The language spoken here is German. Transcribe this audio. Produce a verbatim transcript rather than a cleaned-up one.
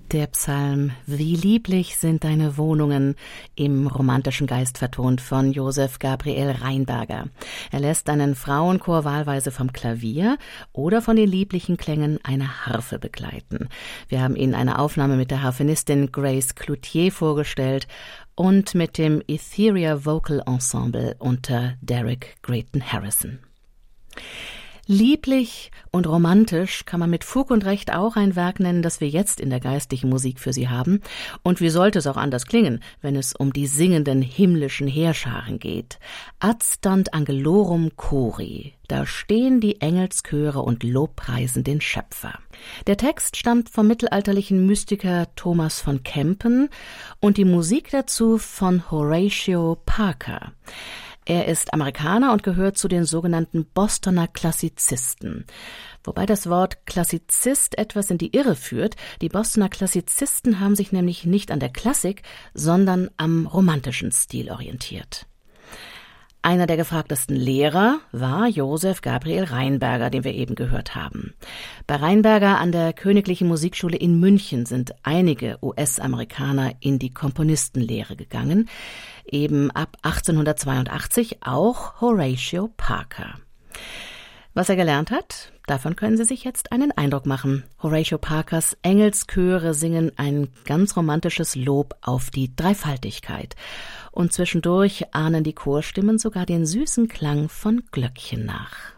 Der Psalm »Wie lieblich sind deine Wohnungen« im romantischen Geist vertont von Josef Gabriel Rheinberger. Er lässt einen Frauenchor wahlweise vom Klavier oder von den lieblichen Klängen einer Harfe begleiten. Wir haben Ihnen eine Aufnahme mit der Harfenistin Grace Cloutier vorgestellt und mit dem Etheria Vocal Ensemble unter Derek Creighton Harrison. Lieblich und romantisch kann man mit Fug und Recht auch ein Werk nennen, das wir jetzt in der geistlichen Musik für Sie haben. Und wie sollte es auch anders klingen, wenn es um die singenden himmlischen Heerscharen geht? Adstant angelorum chori. Da stehen die Engelschöre und lobpreisen den Schöpfer. Der Text stammt vom mittelalterlichen Mystiker Thomas von Kempen und die Musik dazu von Horatio Parker. Er ist Amerikaner und gehört zu den sogenannten Bostoner Klassizisten. Wobei das Wort Klassizist etwas in die Irre führt. Die Bostoner Klassizisten haben sich nämlich nicht an der Klassik, sondern am romantischen Stil orientiert. Einer der gefragtesten Lehrer war Josef Gabriel Rheinberger, den wir eben gehört haben. Bei Rheinberger an der Königlichen Musikschule in München sind einige U S-Amerikaner in die Komponistenlehre gegangen, eben ab achtzehnhundertzweiundachtzig auch Horatio Parker. Was er gelernt hat, davon können Sie sich jetzt einen Eindruck machen. Horatio Parkers Engelschöre singen ein ganz romantisches Lob auf die Dreifaltigkeit. Und zwischendurch ahnen die Chorstimmen sogar den süßen Klang von Glöckchen nach.